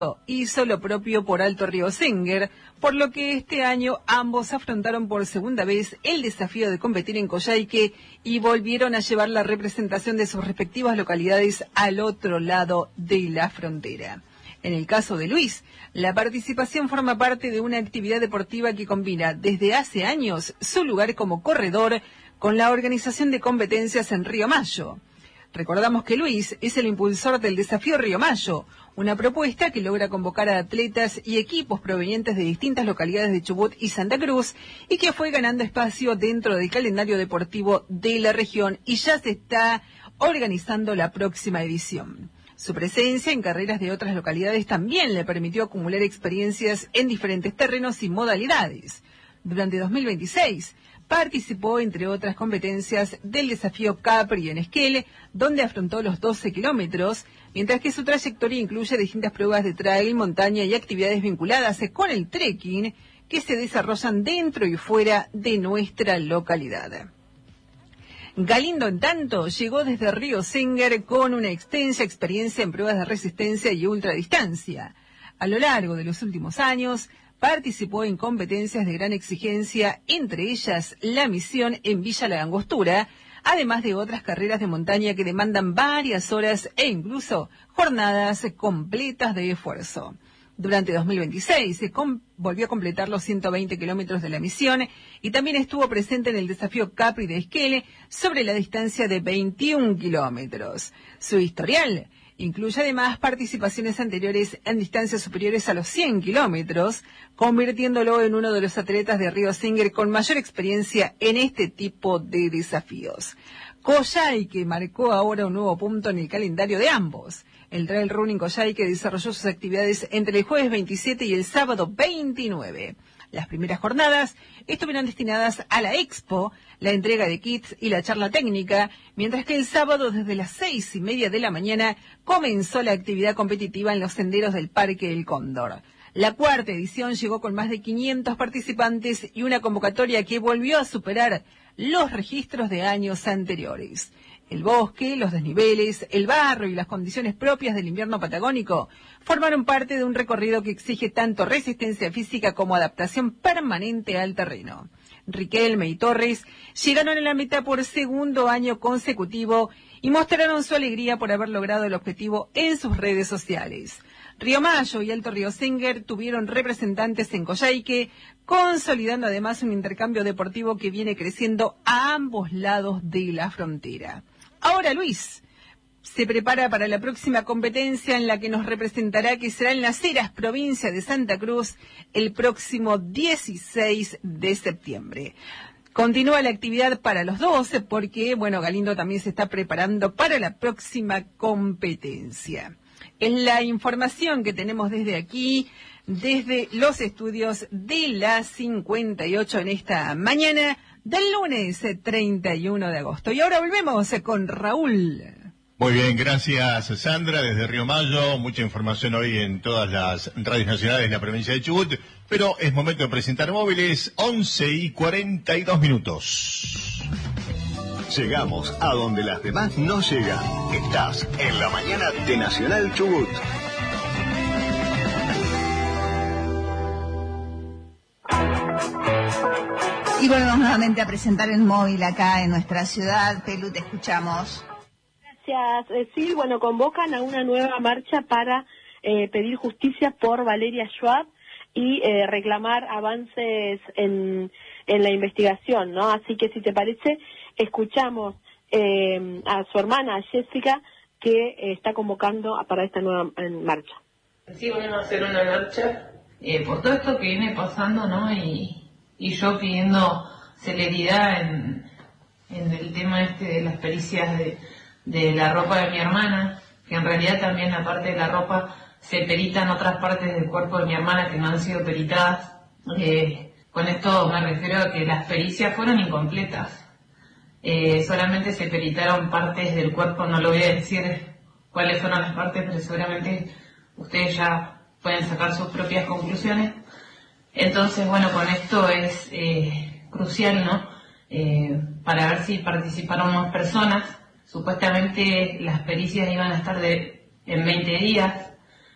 hizo lo propio por Alto Río Senguer, por lo que este año ambos afrontaron por segunda vez el desafío de competir en Coyhaique y volvieron a llevar la representación de sus respectivas localidades al otro lado de la frontera. En el caso de Luis, la participación forma parte de una actividad deportiva que combina desde hace años su lugar como corredor con la organización de competencias en Río Mayo. Recordamos que Luis es el impulsor del Desafío Río Mayo, una propuesta que logra convocar a atletas y equipos provenientes de distintas localidades de Chubut y Santa Cruz y que fue ganando espacio dentro del calendario deportivo de la región y ya se está organizando la próxima edición. Su presencia en carreras de otras localidades también le permitió acumular experiencias en diferentes terrenos y modalidades. Durante 2026 participó, entre otras competencias, del desafío Capri en Esquel, donde afrontó los 12 kilómetros, mientras que su trayectoria incluye distintas pruebas de trail, montaña y actividades vinculadas con el trekking que se desarrollan dentro y fuera de nuestra localidad. Galindo, en tanto, llegó desde Río Senguer con una extensa experiencia en pruebas de resistencia y ultradistancia. A lo largo de los últimos años, participó en competencias de gran exigencia, entre ellas la misión en Villa La Angostura, además de otras carreras de montaña que demandan varias horas e incluso jornadas completas de esfuerzo. Durante 2026 volvió a completar los 120 kilómetros de la misión y también estuvo presente en el desafío Capri de Esquel sobre la distancia de 21 kilómetros. Su historial incluye además participaciones anteriores en distancias superiores a los 100 kilómetros, convirtiéndolo en uno de los atletas de Río Senguer con mayor experiencia en este tipo de desafíos. Coyhaique marcó ahora un nuevo punto en el calendario de ambos. El Trail Running Coyhaique desarrolló sus actividades entre el jueves 27 y el sábado 29. Las primeras jornadas estuvieron destinadas a la expo, la entrega de kits y la charla técnica, mientras que el sábado desde las 6:30 de la mañana comenzó la actividad competitiva en los senderos del Parque El Cóndor. La cuarta edición llegó con más de 500 participantes y una convocatoria que volvió a superar los registros de años anteriores. El bosque, los desniveles, el barro y las condiciones propias del invierno patagónico formaron parte de un recorrido que exige tanto resistencia física como adaptación permanente al terreno. Riquelme y Torres llegaron a la meta por segundo año consecutivo y mostraron su alegría por haber logrado el objetivo en sus redes sociales. Río Mayo y Alto Río Senguer tuvieron representantes en Coyhaique, consolidando además un intercambio deportivo que viene creciendo a ambos lados de la frontera. Ahora Luis se prepara para la próxima competencia en la que nos representará, que será en Las Heras, provincia de Santa Cruz, el próximo 16 de septiembre. Continúa la actividad para los 12 porque, Galindo también se está preparando para la próxima competencia. Es la información que tenemos desde aquí, desde los estudios de la 58 en esta mañana del lunes 31 de agosto. Y ahora volvemos con Raúl. Muy bien, gracias Sandra, desde Río Mayo, mucha información hoy en todas las radios nacionales de la provincia de Chubut, pero es momento de presentar móviles, 11:42. Llegamos a donde las demás no llegan. Estás en la mañana de Nacional Chubut. Y volvemos nuevamente a presentar el móvil acá en nuestra ciudad. Pelu, te escuchamos. Gracias. Sí, convocan a una nueva marcha para pedir justicia por Valeria Schwab y reclamar avances en la investigación, ¿no? Así que si te parece, escuchamos a su hermana Jessica, que está convocando para esta nueva marcha. Sí, van a hacer una marcha por todo esto que viene pasando, ¿no? Y yo pidiendo celeridad en el tema de las pericias de la ropa de mi hermana, que en realidad también aparte de la ropa se peritan otras partes del cuerpo de mi hermana que no han sido peritadas. Con esto me refiero a que las pericias fueron incompletas. Solamente se peritaron partes del cuerpo, no lo voy a decir cuáles fueron las partes, pero seguramente ustedes ya pueden sacar sus propias conclusiones. Entonces, con esto es crucial, ¿no? Para ver si participaron más personas. Supuestamente las pericias iban a estar en 20 días,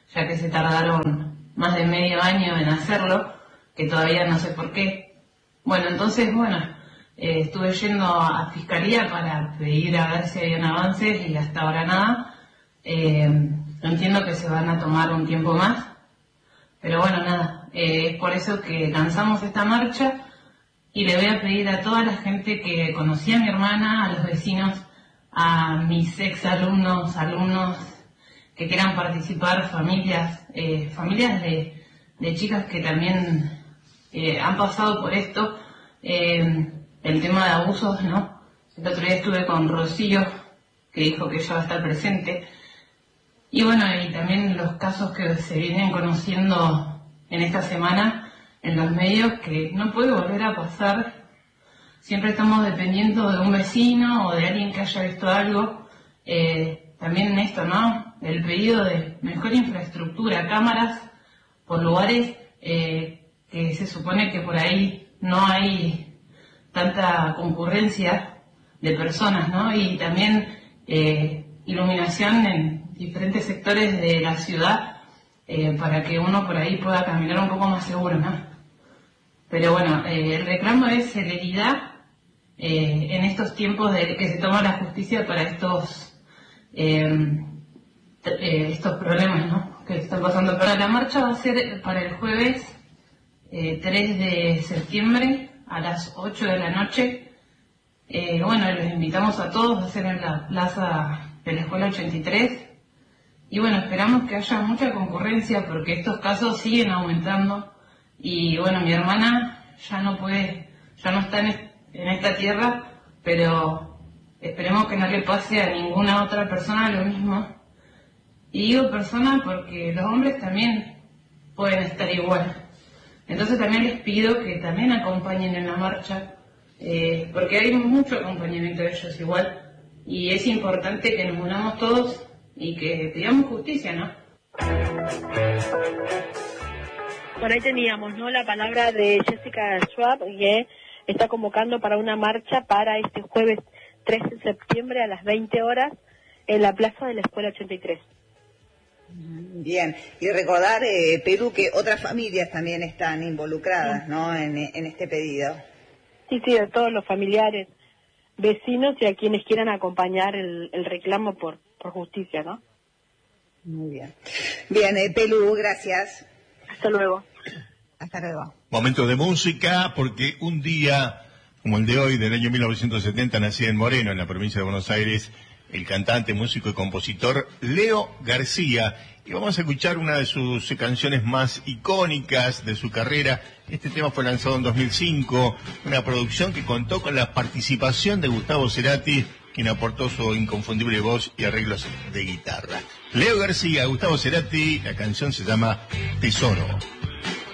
ya que se tardaron más de medio año en hacerlo, que todavía no sé por qué. Bueno, entonces, estuve yendo a Fiscalía para pedir a ver si habían avances y hasta ahora nada. Entiendo que se van a tomar un tiempo más, pero nada, es por eso que lanzamos esta marcha y le voy a pedir a toda la gente que conocía a mi hermana, a los vecinos, a mis ex alumnos que quieran participar, familias de chicas que también han pasado por esto, el tema de abusos, ¿no? El otro día estuve con Rocío, que dijo que ella va a estar presente, y y también los casos que se vienen conociendo en esta semana en los medios, que no puede volver a pasar. Siempre estamos dependiendo de un vecino o de alguien que haya visto algo. También en esto, ¿no? El pedido de mejor infraestructura, cámaras por lugares que se supone que por ahí no hay tanta concurrencia de personas, ¿no? Y también iluminación en diferentes sectores de la ciudad para que uno por ahí pueda caminar un poco más seguro, ¿no? Pero el reclamo es celeridad en estos tiempos de que se toma la justicia para estos problemas, ¿no? Que están pasando. Pero la marcha va a ser para el jueves 3 de septiembre a las 8 de la noche. Los invitamos a todos a hacer en la plaza de la Escuela 83. Y esperamos que haya mucha concurrencia porque estos casos siguen aumentando. Y mi hermana ya no está en esta tierra, pero esperemos que no le pase a ninguna otra persona lo mismo. Y digo persona porque los hombres también pueden estar igual. Entonces también les pido que también acompañen en la marcha, porque hay mucho acompañamiento de ellos igual, y es importante que nos unamos todos y que pidamos justicia, ¿no? Por ahí teníamos, ¿no?, la palabra de Jessica Schwab, que está convocando para una marcha para este jueves 3 de septiembre a las 20 horas en la plaza de la Escuela 83. Bien, y recordar, Perú, que otras familias también están involucradas, ¿no?, en este pedido. Sí, a todos los familiares, vecinos y a quienes quieran acompañar el reclamo por justicia, ¿no? Muy bien. Bien, Pelu, gracias. Hasta luego. Hasta luego. Momento de música, porque un día como el de hoy, del año 1970, nacía en Moreno, en la provincia de Buenos Aires, el cantante, músico y compositor Leo García. Y vamos a escuchar una de sus canciones más icónicas de su carrera. Este tema fue lanzado en 2005, una producción que contó con la participación de Gustavo Cerati, quien aportó su inconfundible voz y arreglos de guitarra. Leo García, Gustavo Cerati, la canción se llama Tesoro.